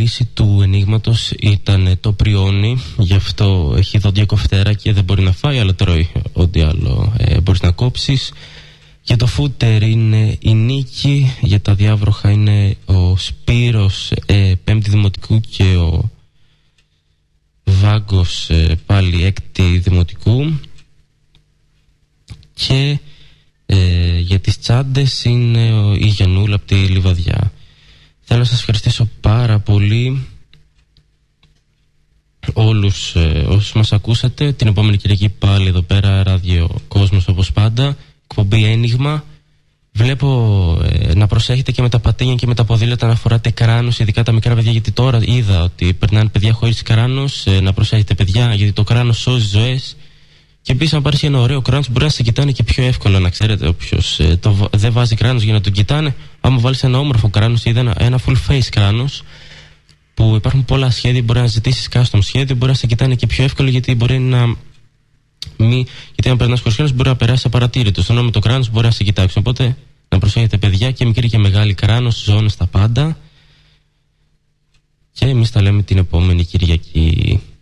λύση του ενίγματος ήταν το πριόνι, γι' αυτό έχει δόντια κοφτέρα και δεν μπορεί να φάει, αλλά τρώει ό,τι άλλο μπορείς να κόψεις. Για το φούτερ είναι η Νίκη, για τα διάβροχα είναι ο Σπύρος, πέμπτη δημοτικού, και ο Βάγκος, πάλι έκτη δημοτικού. Και για τις τσάντες είναι η Γιαννούλα από τη Λιβαδιά. Θέλω να σας ευχαριστήσω πάρα πολύ όλους όσους μας ακούσατε. Την επόμενη Κυριακή πάλι εδώ πέρα Ράδιο Κόσμος όπως πάντα, εκπομπή Ένιγμα. Βλέπω να προσέχετε και με τα πατίνια και με τα ποδήλατα να φοράτε κράνος, ειδικά τα μικρά παιδιά, γιατί τώρα είδα ότι περνάνε παιδιά χωρίς κράνος. Να προσέχετε παιδιά, γιατί το κράνος σώζει ζωές. Και επίσης, αν πάρεις ένα ωραίο κράνος, μπορεί να σε κοιτάνε και πιο εύκολα, να ξέρετε. Όποιος δεν βάζει κράνος για να τον κοιτάνε, άμα βάλεις ένα όμορφο κράνος ή ένα full face κράνος, που υπάρχουν πολλά σχέδια, μπορεί να ζητήσεις custom σχέδιο, μπορεί να σε κοιτάνε και πιο εύκολα, γιατί μπορεί να γιατί αν περνάς χωρίς κράνος, μπορεί να περάσει απαρατήρητο. Ενώ με το κράνος μπορεί να σε κοιτάξει. Οπότε να προσέχετε, παιδιά, και μικρή και μεγάλη κράνος, ζώνες τα πάντα. Και εμείς τα λέμε την επόμενη Κυριακή.